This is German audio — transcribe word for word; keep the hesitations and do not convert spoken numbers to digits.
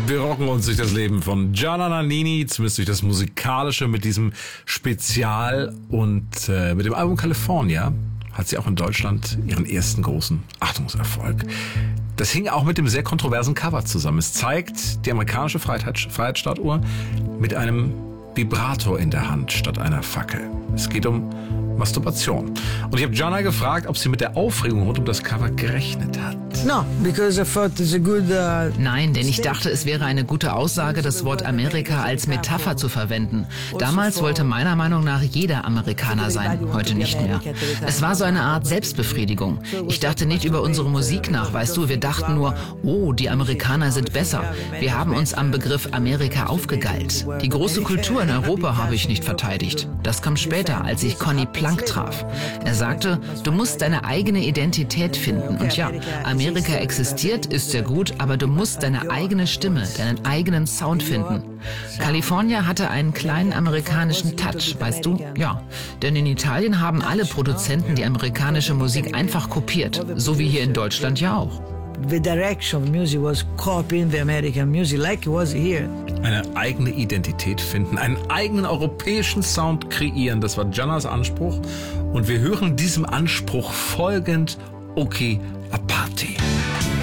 Wir rocken uns durch das Leben von Gianna Nannini, zumindest durch das Musikalische mit diesem Spezial und äh, mit dem Album California hat sie auch in Deutschland ihren ersten großen Achtungserfolg. Das hing auch mit dem sehr kontroversen Cover zusammen. Es zeigt die amerikanische Freiheit, Freiheitsstatue mit einem Vibrator in der Hand statt einer Fackel. Es geht um Masturbation. Und ich habe Gianna gefragt, ob sie mit der Aufregung rund um das Cover gerechnet hat. No, because I thought it's a good, uh, Nein, denn ich dachte, es wäre eine gute Aussage, das Wort Amerika als Metapher zu verwenden. Damals wollte meiner Meinung nach jeder Amerikaner sein, heute nicht mehr. Es war so eine Art Selbstbefriedigung. Ich dachte nicht über unsere Musik nach, weißt du, wir dachten nur, oh, die Amerikaner sind besser. Wir haben uns am Begriff Amerika aufgegeilt. Die große Kultur in Europa habe ich nicht verteidigt. Das kam später, als ich Conny Plank traf. Er sagte, du musst deine eigene Identität finden. Und ja, Amerika existiert, ist sehr gut, aber du musst deine eigene Stimme, deinen eigenen Sound finden. California hatte einen kleinen amerikanischen Touch, weißt du? Ja, denn in Italien haben alle Produzenten die amerikanische Musik einfach kopiert, so wie hier in Deutschland ja auch. the direction of music was copying the American music like it was here. Eine eigene Identität finden, einen eigenen europäischen Sound kreieren, das war Giannas Anspruch. Und wir hören diesem Anspruch folgend Okay, a Party.